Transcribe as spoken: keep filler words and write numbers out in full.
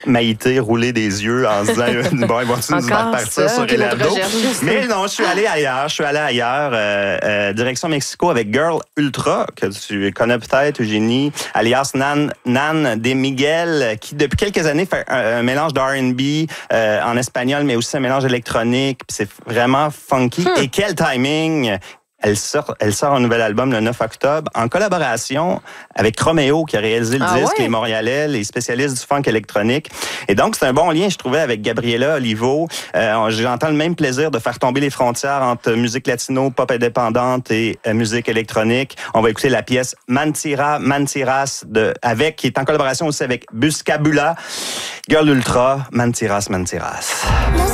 Maïté rouler des yeux en se disant bon, ils vont-tu nous faire partir sur Elado? Mais non, je suis allé ailleurs. Je suis allé ailleurs, euh, euh, direction Mexico avec Girl Ultra, que tu connais peut-être, Eugénie, alias Nan, Nan de Miguel, qui depuis quelques années fait un, un mélange d'R and B euh, en espagnol, mais aussi un mélange électronique. Puis c'est vraiment funky. Hmm. Et quel timing! Elle sort, elle sort un nouvel album le neuf octobre en collaboration avec Roméo qui a réalisé le ah disque, ouais? Les Montréalais, les spécialistes du funk électronique. Et donc, c'est un bon lien, je trouvais, avec Gabriela Olivo. Euh, j'entends le même plaisir de faire tomber les frontières entre musique latino, pop indépendante et euh, musique électronique. On va écouter la pièce Mentira, Mentiras, de, avec, qui est en collaboration aussi avec Buscabula. Girl Ultra, Mentiras, Mentiras.